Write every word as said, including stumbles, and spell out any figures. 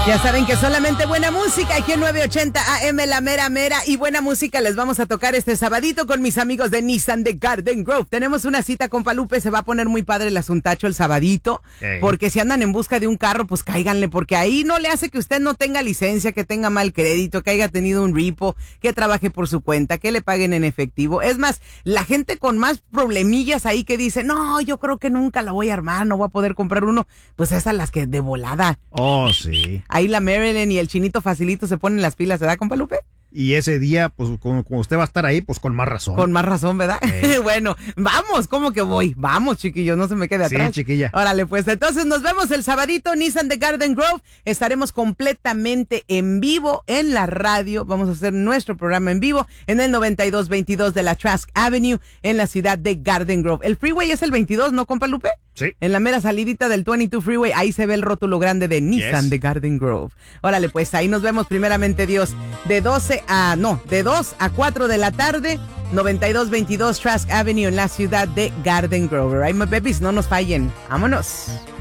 Ya saben que solamente buena música aquí en nueve ochenta A M, la mera mera, y buena música les vamos a tocar este sabadito con mis amigos de Nissan de Garden Grove. Tenemos una cita con Palupe, se va a poner muy padre el asuntacho el sabadito, hey. Porque si andan en busca de un carro, pues cáiganle, porque ahí no le hace que usted no tenga licencia, que tenga mal crédito, que haya tenido un repo, que trabaje por su cuenta, que le paguen en efectivo. Es más, la gente con más problemillas ahí que dice, no, yo creo que nunca la voy a armar, no voy a poder comprar uno, pues esas las que de volada. Oh, sí. Ahí la Marilyn y el Chinito facilito se ponen las pilas, ¿verdad, compa Lupe? Y ese día, pues, como, como usted va a estar ahí, pues, con más razón. Con más razón, ¿verdad? Eh. Bueno, vamos, ¿cómo que voy? Vamos, chiquillos, no se me quede atrás. Sí, chiquilla. Órale, pues, entonces nos vemos el sabadito, Nissan de Garden Grove. Estaremos completamente en vivo en la radio. Vamos a hacer nuestro programa en vivo en el noventa y dos veintidós de la Trask Avenue en la ciudad de Garden Grove. El freeway es el veintidós, ¿no, compa Lupe? Sí. En la mera salidita del veintidós Freeway, ahí se ve el rótulo grande de Nissan yes. de Garden Grove. Órale, pues ahí nos vemos primeramente Dios, de doce a, no, de dos a cuatro de la tarde, noventa y dos veintidós Trask Avenue en la ciudad de Garden Grove. Right, my babies, no nos fallen. Vámonos.